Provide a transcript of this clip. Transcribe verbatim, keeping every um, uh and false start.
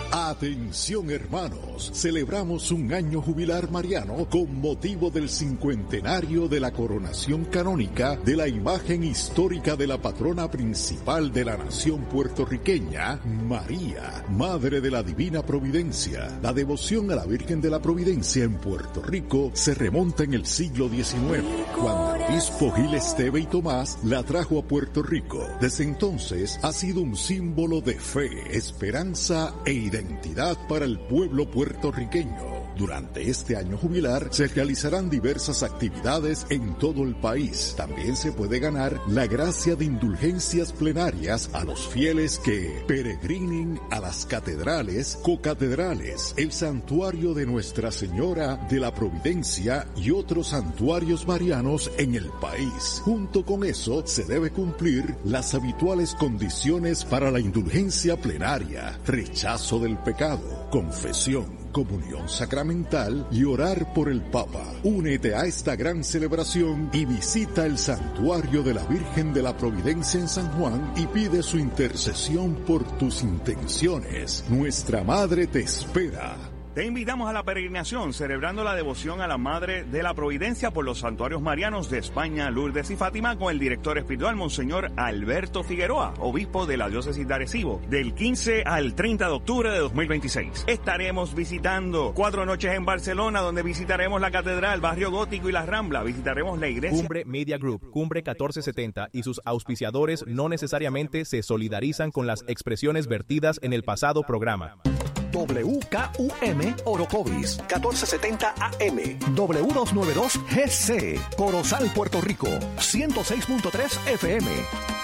Atención, hermanos, celebramos un año jubilar mariano con motivo del cincuentenario de la coronación canónica de la imagen histórica de la patrona principal de la nación puertorriqueña, María, Madre de la Divina Providencia. La devoción a la Virgen de la Providencia en Puerto Rico se remonta en el siglo diecinueve, cuando el obispo Gil Esteve y Tomás la trajo a Puerto Rico. Desde entonces ha sido un símbolo de fe, esperanza e identidad identidad para el pueblo puertorriqueño. Durante este año jubilar se realizarán diversas actividades en todo el país. También se puede ganar la gracia de indulgencias plenarias a los fieles que peregrinen a las catedrales, cocatedrales, el santuario de Nuestra Señora de la Providencia y otros santuarios marianos en el país. Junto con eso, se debe cumplir las habituales condiciones para la indulgencia plenaria: rechazo del pecado, confesión, comunión sacramental y orar por el Papa. Únete a esta gran celebración y visita el Santuario de la Virgen de la Providencia en San Juan y pide su intercesión por tus intenciones. Nuestra Madre te espera. Te invitamos a la peregrinación celebrando la devoción a la Madre de la Providencia por los santuarios marianos de España, Lourdes y Fátima con el director espiritual Monseñor Alberto Figueroa, obispo de la diócesis de Arecibo, del quince al treinta de octubre de dos mil veintiséis. Estaremos visitando cuatro noches en Barcelona, donde visitaremos la Catedral, Barrio Gótico y la Rambla. Visitaremos la iglesia. Cumbre Media Group, Cumbre catorce setenta y sus auspiciadores no necesariamente se solidarizan con las expresiones vertidas en el pasado programa. W K U M Orocovis, catorce setenta A M, W doscientos noventa y dos G C, Corozal, Puerto Rico, ciento seis punto tres F M.